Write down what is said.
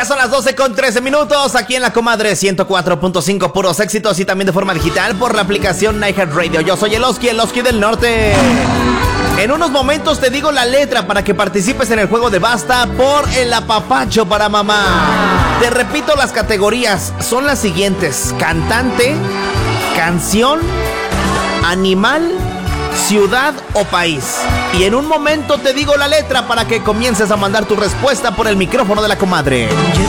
Ya son las 12:13 aquí en La Comadre 104.5, puros éxitos, y también de forma digital por la aplicación iHeartRadio. Yo soy el Oski del Norte. En unos momentos te digo la letra para que participes en el juego de Basta por el apapacho para mamá. Te repito, las categorías son las siguientes: cantante, canción, animal, ciudad o país. Y en un momento te digo la letra para que comiences a mandar tu respuesta por el micrófono de La Comadre.